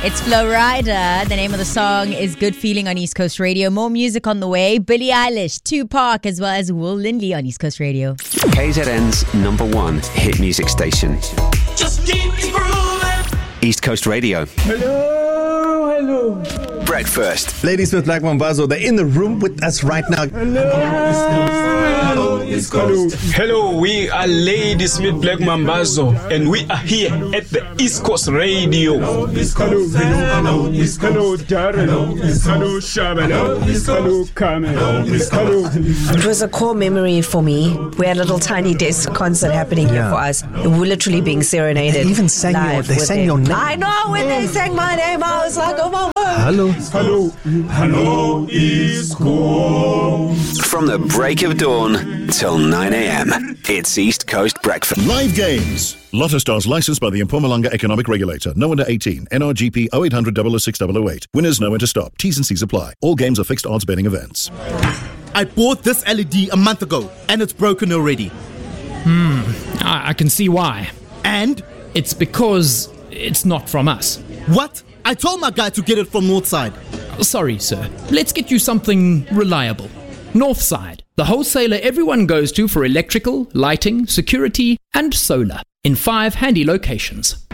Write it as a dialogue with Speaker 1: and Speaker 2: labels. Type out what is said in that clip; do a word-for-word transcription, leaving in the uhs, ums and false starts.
Speaker 1: It's Flowrider. The name of the song is Good Feeling on East Coast Radio. More music on the way. Billie Eilish, Tupac, as well as Will Lindley on East Coast Radio.
Speaker 2: K Z N's number one hit music station. Just keep it grooving. East Coast Radio.
Speaker 3: Hello, hello.
Speaker 2: Breakfast.
Speaker 4: Ladies with Black Mambazo, they're in the room with us right now.
Speaker 3: Hello, East Coast.
Speaker 5: Hello, we are Ladies with Black Mambazo, and we are here at the East Coast Radio.
Speaker 3: Hello, hello, hello, hello, Darren. Hello, Shaban. Hello, Carmen. Hello.
Speaker 6: It was a core memory for me. We had a little tiny desk concert happening here
Speaker 4: Yeah.
Speaker 6: for us. We were literally being serenaded.
Speaker 4: They even sang your-
Speaker 6: live
Speaker 4: they
Speaker 6: with
Speaker 4: sang
Speaker 6: them.
Speaker 4: your name.
Speaker 6: I know, when they sang my name, I was like, oh my word.
Speaker 4: Hello.
Speaker 3: Hello, hello, East Coast.
Speaker 2: From the break of dawn till nine a.m. It's East Coast Breakfast.
Speaker 7: Live games. Lotto Stars licensed by the Mpumalanga Economic Regulator. No under eighteen. N R G P oh eight hundred, double oh six, double oh eight. Winners know when to stop. T's and C's apply. All games are fixed odds betting events.
Speaker 8: I bought this L E D a month ago, and it's broken already.
Speaker 9: Hmm, I, I can see why.
Speaker 8: And?
Speaker 9: It's because it's not from us.
Speaker 8: What? I told my guy to get it from Northside.
Speaker 9: Sorry, sir. Let's get you something reliable. Northside, the wholesaler everyone goes to for electrical, lighting, security, and solar, in five handy locations.